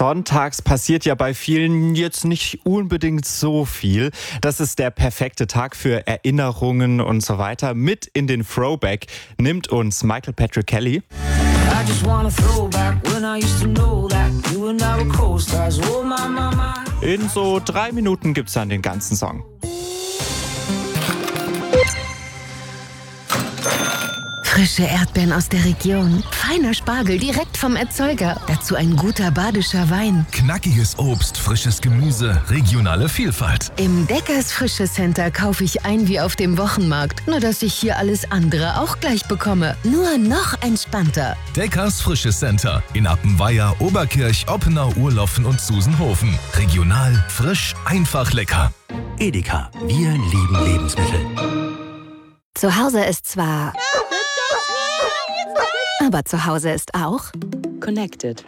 Sonntags passiert ja bei vielen jetzt nicht unbedingt so viel. Das ist der perfekte Tag für Erinnerungen und so weiter. Mit in den Throwback nimmt uns Michael Patrick Kelly. In so 3 Minuten gibt's dann den ganzen Song. Frische Erdbeeren aus der Region, feiner Spargel direkt vom Erzeuger, dazu ein guter badischer Wein. Knackiges Obst, frisches Gemüse, regionale Vielfalt. Im Deckers Frische Center kaufe ich ein wie auf dem Wochenmarkt, nur dass ich hier alles andere auch gleich bekomme. Nur noch entspannter. Deckers Frische Center in Appenweier, Oberkirch, Oppenau, Urloffen und Susenhofen. Regional, frisch, einfach lecker. Edeka, wir lieben Lebensmittel. Zu Hause ist zwar... aber zu Hause ist auch Connected.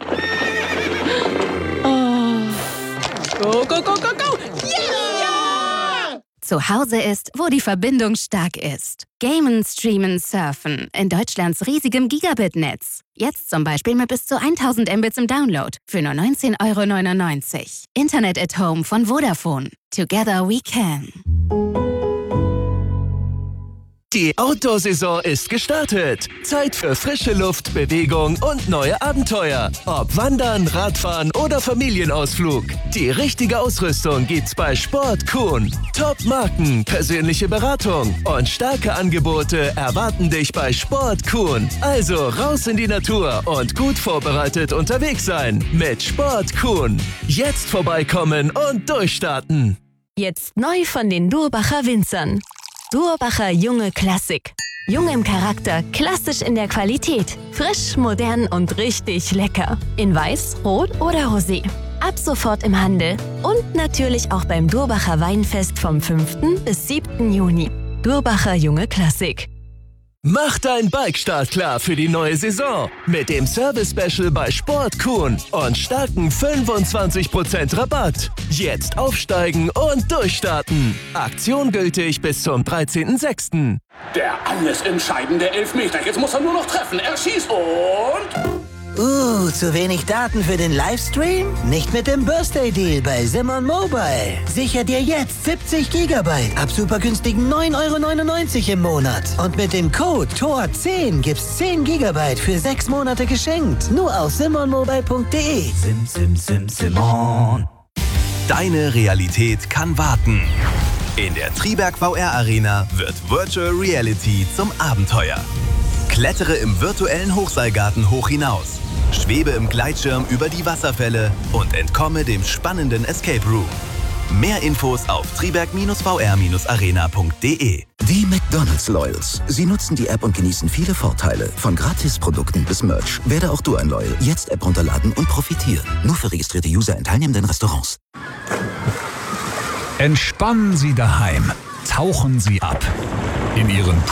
Oh. Go, go, go, go, go! Yeah! Zu Hause ist, wo die Verbindung stark ist. Gamen, Streamen, Surfen. In Deutschlands riesigem Gigabit-Netz. Jetzt zum Beispiel mit bis zu 1000 Mbits im Download. Für nur 19,99 €. Internet at Home von Vodafone. Together we can. Die Outdoor-Saison ist gestartet. Zeit für frische Luft, Bewegung und neue Abenteuer. Ob Wandern, Radfahren oder Familienausflug. Die richtige Ausrüstung gibt's bei Sport Kuhn. Top-Marken, persönliche Beratung und starke Angebote erwarten dich bei Sport Kuhn. Also raus in die Natur und gut vorbereitet unterwegs sein mit Sport Kuhn. Jetzt vorbeikommen und durchstarten. Jetzt neu von den Durbacher Winzern. Durbacher Junge Klassik. Jung im Charakter, klassisch in der Qualität. Frisch, modern und richtig lecker. In Weiß, Rot oder Rosé. Ab sofort im Handel. Und natürlich auch beim Durbacher Weinfest vom 5. bis 7. Juni. Durbacher Junge Klassik. Mach dein Bike-Start klar für die neue Saison mit dem Service-Special bei Sport Kuhn und starken 25% Rabatt. Jetzt aufsteigen und durchstarten. Aktion gültig bis zum 13.06. Der alles entscheidende Elfmeter. Jetzt muss er nur noch treffen. Er schießt und... Zu wenig Daten für den Livestream? Nicht mit dem Birthday Deal bei Simon Mobile. Sicher dir jetzt 70 GB ab super günstigen 9,99 € im Monat. Und mit dem Code TOR10 gibt's 10 GB für 6 Monate geschenkt. Nur auf simonmobile.de. Simon. Deine Realität kann warten. In der Triberg VR Arena wird Virtual Reality zum Abenteuer. Klettere im virtuellen Hochseilgarten hoch hinaus. Schwebe im Gleitschirm über die Wasserfälle und entkomme dem spannenden Escape Room. Mehr Infos auf triberg-vr-arena.de. Die McDonald's Loyals. Sie nutzen die App und genießen viele Vorteile. Von Gratisprodukten bis Merch. Werde auch du ein Loyal. Jetzt App runterladen und profitieren. Nur für registrierte User in teilnehmenden Restaurants. Entspannen Sie daheim. Tauchen Sie ab. In Ihren